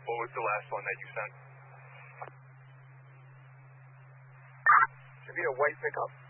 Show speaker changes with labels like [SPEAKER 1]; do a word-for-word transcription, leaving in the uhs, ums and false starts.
[SPEAKER 1] What was the last one that you sent?
[SPEAKER 2] Should be a white pickup.